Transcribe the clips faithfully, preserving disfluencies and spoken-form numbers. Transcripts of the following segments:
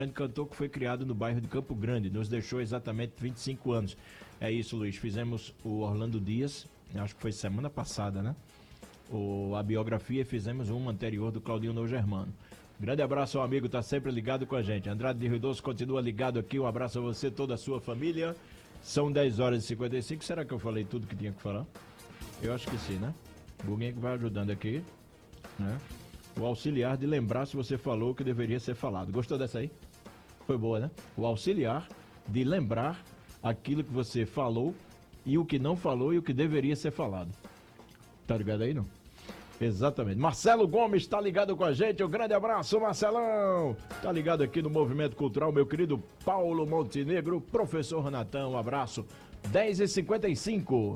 grande cantor que foi criado no bairro de Campo Grande, nos deixou exatamente vinte e cinco anos. É isso, Luiz, fizemos o Orlando Dias, acho que foi semana passada, né? O, a biografia e fizemos uma anterior do Claudinho No Germano. Grande abraço ao amigo, tá sempre ligado com a gente. Andrade de Ruidoso continua ligado aqui, um abraço a você, toda a sua família. São dez horas e cinquenta e cinco, será que eu falei tudo que tinha que falar? Eu acho que sim, né? O Buguinho que vai ajudando aqui, né? O auxiliar de lembrar se você falou o que deveria ser falado. Gostou dessa aí? Foi boa, né? O auxiliar de lembrar aquilo que você falou e o que não falou e o que deveria ser falado. Tá ligado aí, não? Exatamente. Marcelo Gomes tá ligado com a gente. Um grande abraço, Marcelão. Tá ligado aqui no Movimento Cultural, meu querido Paulo Montenegro. Professor Natão, um abraço. dez e cinquenta e cinco.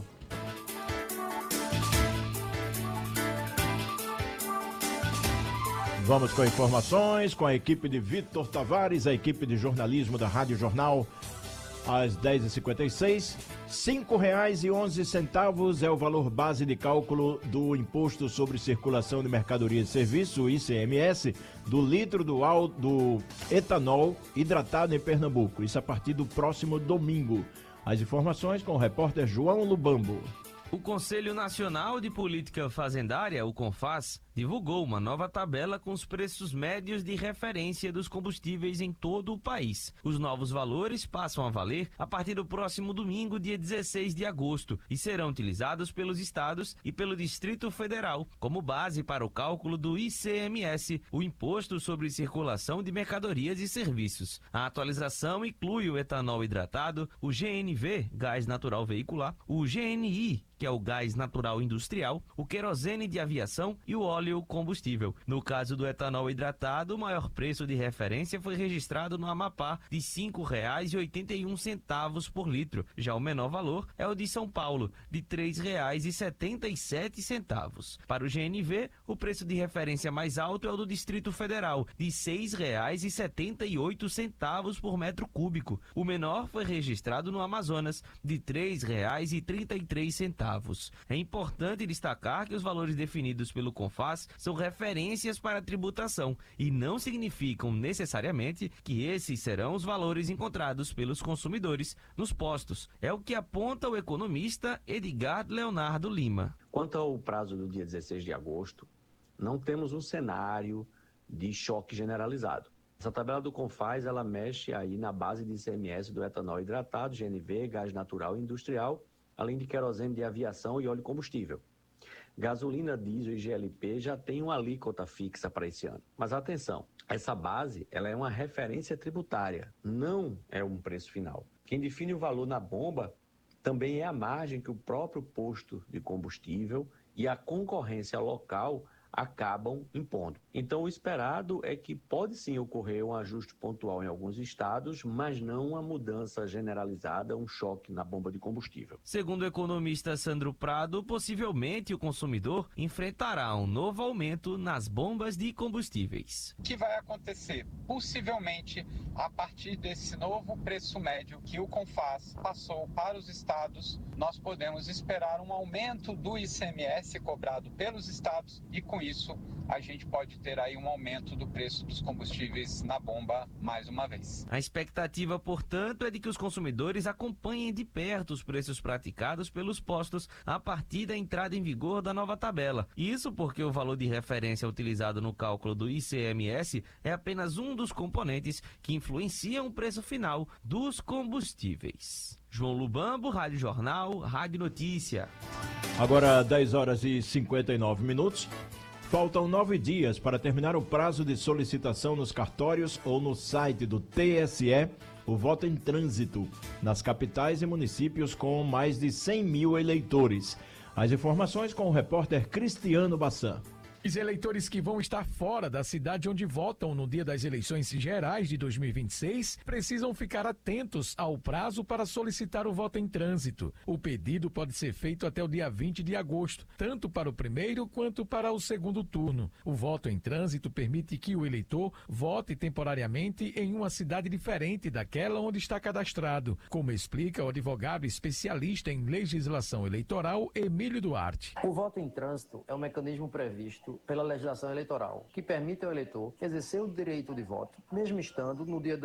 Vamos com informações, com a equipe de Vitor Tavares, a equipe de jornalismo da Rádio Jornal, às dez e cinquenta e seis. cinco reais e onze centavos é o valor base de cálculo do Imposto sobre Circulação de Mercadorias e Serviços, o I C M S, do litro do, do etanol hidratado em Pernambuco. Isso a partir do próximo domingo. As informações com o repórter João Lubambo. O Conselho Nacional de Política Fazendária, o CONFAS, divulgou uma nova tabela com os preços médios de referência dos combustíveis em todo o país. Os novos valores passam a valer a partir do próximo domingo, dia dezesseis de agosto, e serão utilizados pelos estados e pelo Distrito Federal como base para o cálculo do I C M S, o Imposto sobre Circulação de Mercadorias e Serviços. A atualização inclui o etanol hidratado, o G N V, gás natural veicular, o G N I, que é o gás natural industrial, o querosene de aviação e o óleo combustível. No caso do etanol hidratado, o maior preço de referência foi registrado no Amapá, de cinco reais e oitenta e um centavos por litro. Já o menor valor é o de São Paulo, de três reais e setenta e sete centavos. Para o G N V, o preço de referência mais alto é o do Distrito Federal, de seis reais e setenta e oito centavos por metro cúbico. O menor foi registrado no Amazonas, de três reais e trinta e três centavos. É importante destacar que os valores definidos pelo CONFAS são referências para a tributação e não significam necessariamente que esses serão os valores encontrados pelos consumidores nos postos. É o que aponta o economista Edgar Leonardo Lima. Quanto ao prazo do dia dezesseis de agosto, não temos um cenário de choque generalizado. Essa tabela do CONFAS, ela mexe aí na base de I C M S do etanol hidratado, G N V, gás natural e industrial, além de querosene de aviação e óleo combustível. Gasolina, diesel e G L P já tem uma alíquota fixa para esse ano. Mas atenção, essa base ela é uma referência tributária, não é um preço final. Quem define o valor na bomba também é a margem que o próprio posto de combustível e a concorrência local acabam impondo. Então, o esperado é que pode sim ocorrer um ajuste pontual em alguns estados, mas não uma mudança generalizada, um choque na bomba de combustível. Segundo o economista Sandro Prado, possivelmente o consumidor enfrentará um novo aumento nas bombas de combustíveis. O que vai acontecer? Possivelmente, a partir desse novo preço médio que o CONFAS passou para os estados, nós podemos esperar um aumento do I C M S cobrado pelos estados e, com isso, a gente pode ter aí um aumento do preço dos combustíveis na bomba mais uma vez. A expectativa, portanto, é de que os consumidores acompanhem de perto os preços praticados pelos postos a partir da entrada em vigor da nova tabela. Isso porque o valor de referência utilizado no cálculo do I C M S é apenas um dos componentes que influenciam o preço final dos combustíveis. João Lubambo, Rádio Jornal, Rádio Notícia. Agora dez horas e cinquenta e nove minutos. Faltam nove dias para terminar o prazo de solicitação nos cartórios ou no site do T S E, o voto em trânsito, nas capitais e municípios com mais de cem mil eleitores. As informações com o repórter Cristiano Bassan. Os eleitores que vão estar fora da cidade onde votam no dia das eleições gerais de dois mil e vinte e seis precisam ficar atentos ao prazo para solicitar o voto em trânsito. O pedido pode ser feito até o dia vinte de agosto, tanto para o primeiro quanto para o segundo turno. O voto em trânsito permite que o eleitor vote temporariamente em uma cidade diferente daquela onde está cadastrado, como explica o advogado especialista em legislação eleitoral Emílio Duarte. O voto em trânsito é um mecanismo previsto previsto pela legislação eleitoral, que permite ao eleitor exercer o direito de voto, mesmo estando no dia